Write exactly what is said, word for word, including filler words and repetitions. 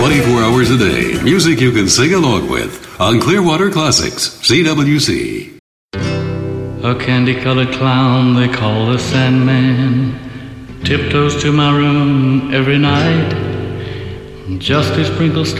twenty-four hours a day. Music you can sing along with on Clearwater Classics, C W C. A candy-colored clown they call the Sandman tiptoes to my room every night just to sprinkle